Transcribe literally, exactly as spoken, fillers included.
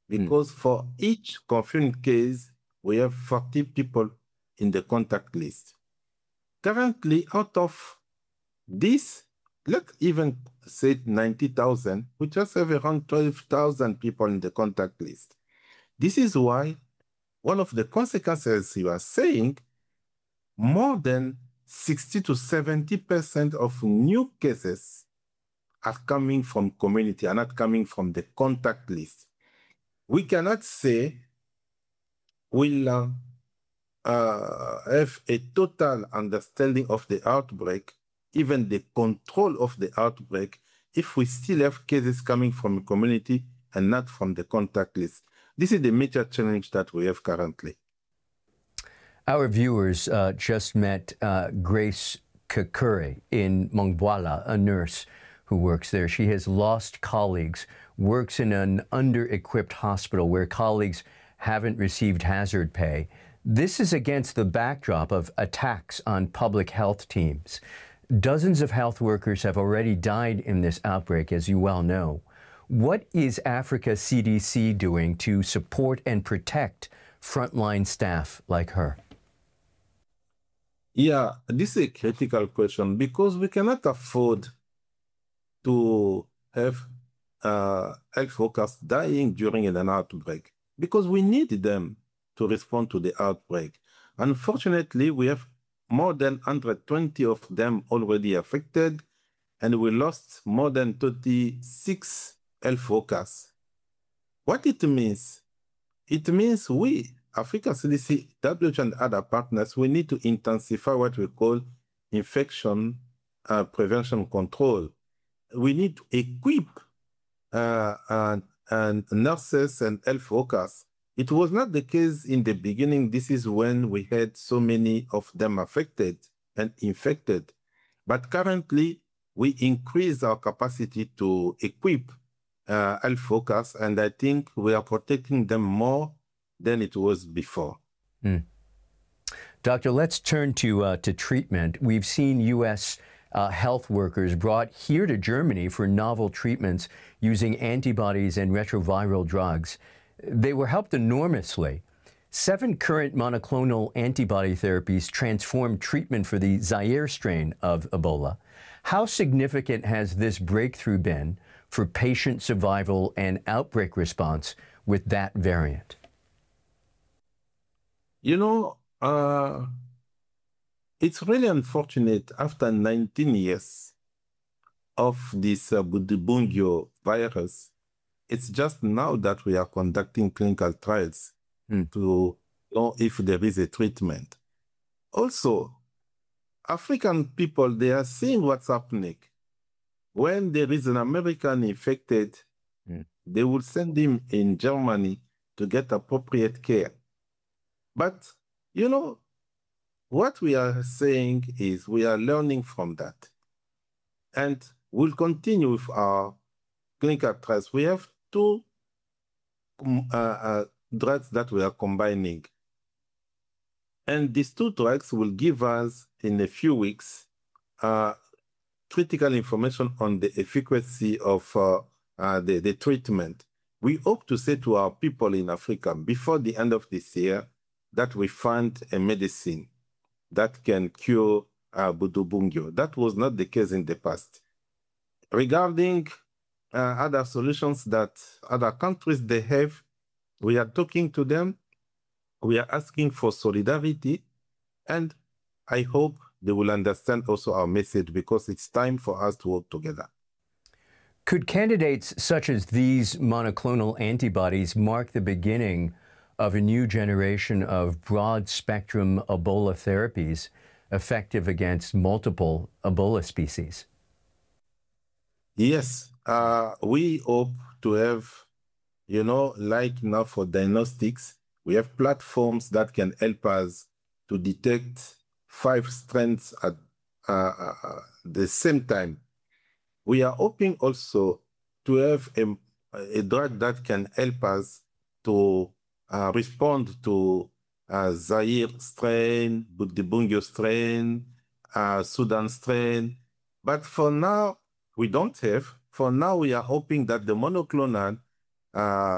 because mm. for each confirmed case, we have forty people in the contact list. Currently, out of this, let's even say ninety thousand, we just have around twelve thousand people in the contact list. This is why one of the consequences you are saying, more than sixty to seventy percent of new cases are coming from community, are not coming from the contact list. We cannot say we'll uh, uh, have a total understanding of the outbreak, even the control of the outbreak, if we still have cases coming from the community and not from the contact list. This is the major challenge that we have currently. Our viewers uh, just met uh, Grace Kakure in Mongboala, a nurse who works there. She has lost colleagues, works in an under-equipped hospital where colleagues haven't received hazard pay. This is against the backdrop of attacks on public health teams. Dozens of health workers have already died in this outbreak, as you well know. What is Africa C D C doing to support and protect frontline staff like her? Yeah, this is a critical question because we cannot afford to have uh, health workers dying during an outbreak because we need them to respond to the outbreak. Unfortunately, we have more than one hundred twenty of them already affected, and we lost more than thirty-six health workers. What it means? It means we, Africa C D C, W H O and other partners, we need to intensify what we call infection uh, prevention control. We need to equip uh, and, and nurses and health workers. It was not the case in the beginning. This is when we had so many of them affected and infected. But currently, we increase our capacity to equip uh, health workers, and I think we are protecting them more than it was before. Mm. Doctor, let's turn to, uh, to treatment. We've seen U S Uh, health workers brought here to Germany for novel treatments using antibodies and retroviral drugs. They were helped enormously. Seven current monoclonal antibody therapies transformed treatment for the Zaire strain of Ebola. How significant has this breakthrough been for patient survival and outbreak response with that variant? You know, uh... it's really unfortunate after nineteen years of this uh, Bundibugyo virus, it's just now that we are conducting clinical trials mm. to know if there is a treatment. Also, African people, they are seeing what's happening. When there is an American infected, mm. they will send him in Germany to get appropriate care. But, you know, what we are saying is we are learning from that. And we'll continue with our clinical trials. We have two uh, uh, drugs that we are combining. And these two drugs will give us, in a few weeks, uh, critical information on the efficacy of uh, uh, the, the treatment. We hope to say to our people in Africa, before the end of this year, that we find a medicine that can cure uh, Bundibugyo. That was not the case in the past. Regarding uh, other solutions that other countries they have, we are talking to them, we are asking for solidarity, and I hope they will understand also our message because it's time for us to work together. Could candidates such as these monoclonal antibodies mark the beginning of a new generation of broad-spectrum Ebola therapies effective against multiple Ebola species? Yes, uh, we hope to have, you know, like now for diagnostics, we have platforms that can help us to detect five strains at uh, uh, the same time. We are hoping also to have a, a drug that can help us to Uh, respond to uh, Zaire strain, Bundibugyo strain, uh, Sudan strain. But for now, we don't have. For now, we are hoping that the monoclonal uh,